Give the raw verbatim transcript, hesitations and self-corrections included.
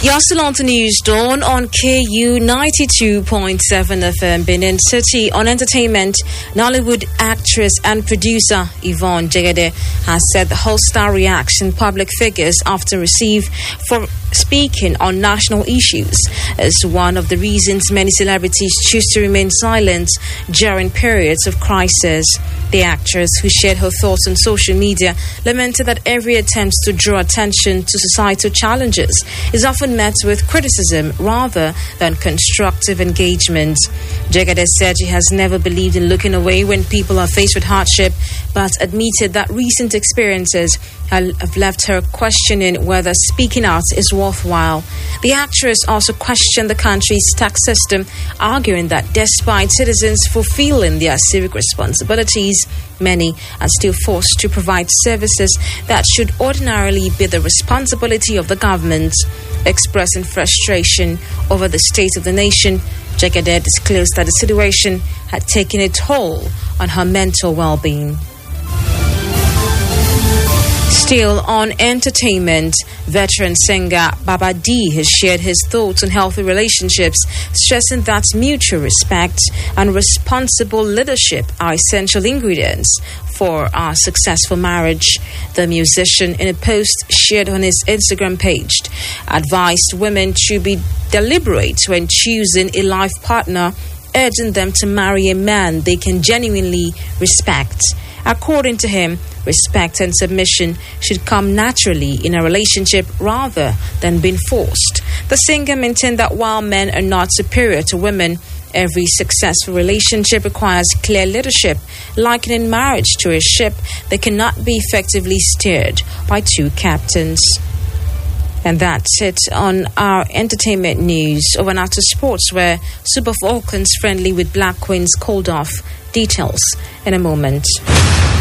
You're still on the news, Dawn, on K U ninety-two point seven F M, Benin City. On entertainment, Nollywood actress and producer Yvonne Jegede has said the hostile reaction public figures often receive for speaking on national issues is one of the reasons many celebrities choose to remain silent during periods of crisis. The actress, who shared her thoughts on social media, lamented that every attempt to draw attention to societal challenges is often met with criticism rather than constructive engagement. Jegede said she has never believed in looking away when people are faced with hardship, but admitted that recent experiences have left her questioning whether speaking out is worthwhile. The actress also questioned the country's tax system, arguing that despite citizens fulfilling their civic responsibilities, many are still forced to provide services that should ordinarily be the responsibility of the government. Expressing frustration over the state of the nation, Jegede disclosed that the situation had taken a toll on her mental well-being. Still on entertainment, veteran singer Baba D has shared his thoughts on healthy relationships, stressing that mutual respect and responsible leadership are essential ingredients for our successful marriage. The musician, in a post shared on his Instagram page, advised women to be deliberate when choosing a life partner, urging them to marry a man they can genuinely respect. According to him, respect and submission should come naturally in a relationship rather than being forced. The singer maintained that while men are not superior to women, every successful relationship requires clear leadership, likening marriage to a ship that cannot be effectively steered by two captains. And that's it on our entertainment news. Over now to sports, where Super Falcons friendly with Black Queens called off. Details in a moment.